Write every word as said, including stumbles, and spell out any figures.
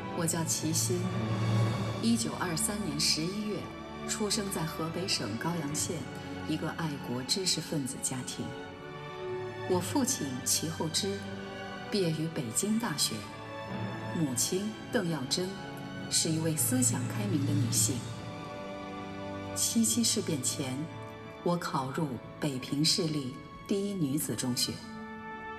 我叫齐欣，一九二三年十一月出生在河北省高阳县一个爱国知识分子家庭。我父亲齐厚之毕业于北京大学，母亲邓耀珍是一位思想开明的女性。七七事变前，我考入北平市立第一女子中学。